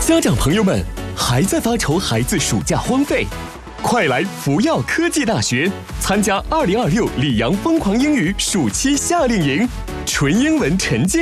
家长朋友们，还在发愁孩子暑假荒废？快来福耀科技大学参加2026里昂疯狂英语暑期夏令营，纯英文沉浸